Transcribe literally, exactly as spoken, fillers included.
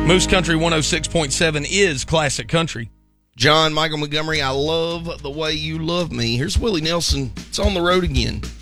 Moose Country one oh six point seven is classic country. John Michael Montgomery, I love the way you love me. Here's Willie Nelson. It's on the road again.